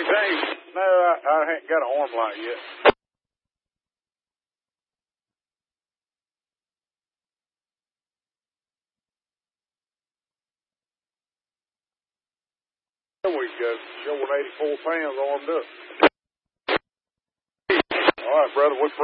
James, no, I ain't got an arm light yet. There we go. Showing 84 pounds armed up. All right, brother.